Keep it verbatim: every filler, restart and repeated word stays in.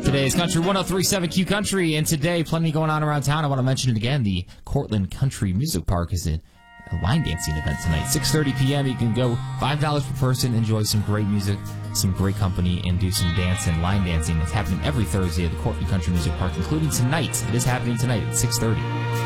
Today is Country one oh three point seven Q Country, and today, plenty going on around town. I want to mention it again. The Cortland Country Music Park is a, a line dancing event tonight. six thirty p.m. You can go five dollars per person, enjoy some great music, some great company, and do some dance and line dancing. It's happening every Thursday at the Cortland Country Music Park, including tonight. It is happening tonight at six thirty.